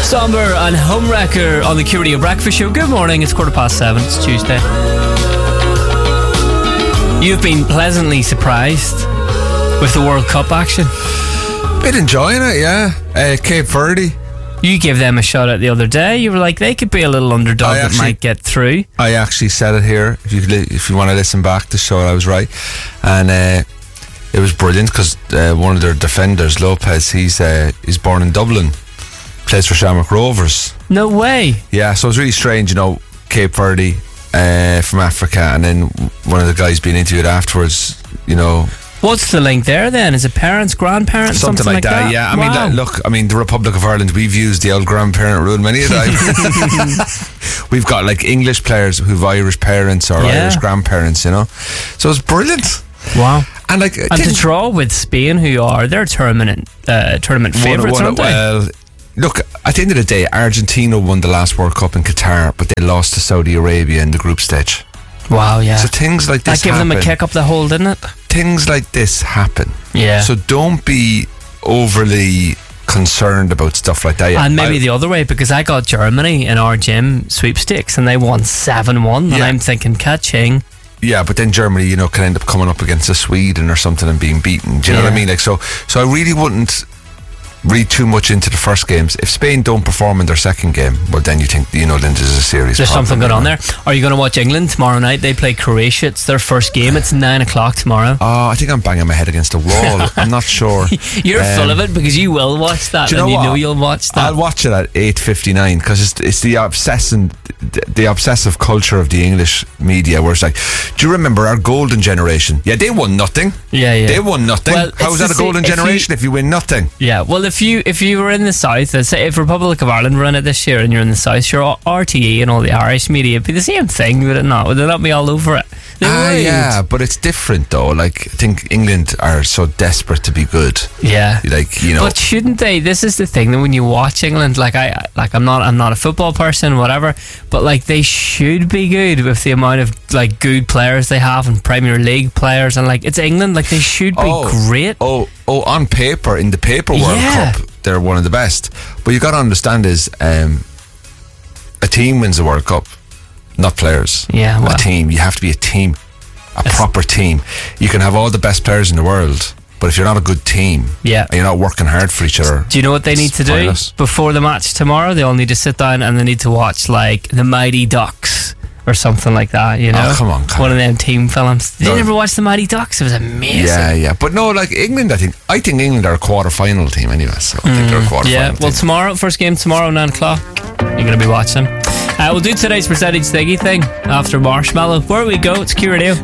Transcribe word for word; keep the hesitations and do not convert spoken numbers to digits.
Somber and Homewrecker on the Q Radio Breakfast Show. Good morning, it's quarter past seven, it's Tuesday. You've been pleasantly surprised with the World Cup action. Been enjoying it, yeah. Uh, Cape Verde. You gave them a shot at the other day. You were like, they could be a little underdog I that actually- might get through. I actually said it here. If you li- if you want to listen back to show I was right, and uh, it was brilliant because uh, one of their defenders, Lopez, he's uh, he's born in Dublin, plays for Shamrock Rovers. No way. Yeah, so it was really strange, you know, Cape Verde uh, from Africa, and then one of the guys being interviewed afterwards, you know. What's the link there then? Is it parents, grandparents, something, Something like that, yeah. I mean, Wow. that, look, I mean, the Republic of Ireland, we've used the old grandparent rule many a time. We've got like English players who've Irish parents or Yeah. Irish grandparents, you know. So it's brilliant. Wow. And like, And to draw with Spain, who are their tournament uh, tournament favourites, aren't they? Well, look, at the end of the day, Argentina won the last World Cup in Qatar, but they lost to Saudi Arabia in the group stage. Wow, yeah. So things like this That gave them a happen. kick up the hole, didn't it? Things like this happen. Yeah. So don't be overly concerned about stuff like that. And maybe I- the other way, because I got Germany in our gym sweepstakes and they won seven one, and Yeah. I'm thinking, ka-ching. Yeah, but then Germany, you know, can end up coming up against a Sweden or something and being beaten. Do you know what I Yeah. mean? Like, so, so I really wouldn't read too much into the first games. If Spain don't perform in their second game, well, then you think, you know, then there's a serious There's problem. something going on there. Are you going to watch England tomorrow night? They play Croatia. It's their first game. It's nine o'clock tomorrow. Oh, I think I'm banging my head against a wall. I'm not sure. You're Um, full of it because you will watch that, Do you and know you what? know you'll watch that. I'll watch it at eight fifty-nine because it's, it's the obsessing, the obsessive culture of the English media where it's like, do you remember our golden generation? Yeah, they won nothing. Yeah, yeah. They won nothing. Well, How it's is that the a golden same- if you- generation if you win nothing? Yeah, well, if you if you were in the south, let's say if Republic of Ireland were in it this year, and you're in the south, your R T E and all the Irish media, it'd be the same thing, would it not? Would they not be all over it? They Ah, would. yeah, but it's different though. Like, I think England are so desperate to be good. Yeah. Like, you know. But shouldn't they? This is the thing, that when you watch England, like I, like I'm not, I'm not a football person, whatever. But like they should be good with the amount of like good players they have and Premier League players, and like it's England, like they should be Oh, great. Oh, oh, on paper, in the paper World Yeah. Cup, they're one of the best. But you got to understand is, um, a team wins the World Cup, not players. Yeah, well. a team. You have to be a team, a It's- proper team. You can have all the best players in the world, but if you're not a good team, Yeah. and you're not working hard for each other, Do you know what they need it's to do pointless. before the match tomorrow? They all need to sit down and they need to watch like The Mighty Ducks or something like that. You know, Oh, come on, come one of them team films. Did No. you never watch The Mighty Ducks? It was amazing. Yeah, yeah, but no, like England. I think I think England are a quarter-final team anyway. So I think they're a quarter-final Yeah, well, team. tomorrow, first game tomorrow, nine o'clock. You're going to be watching. Uh, we'll do today's percentage thingy thing after Marshmallow. Where we go, it's Q Radio.